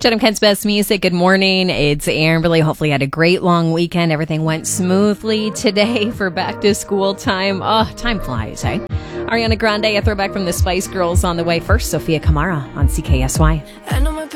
Jen and Ken's Best Music. Good morning. It's Aaron. Really, hopefully you had a great long weekend. Everything went smoothly today for back to school time. Oh, time flies, eh? Ariana Grande, a throwback from the Spice Girls on the way. First, Sophia Kamara on CKSY.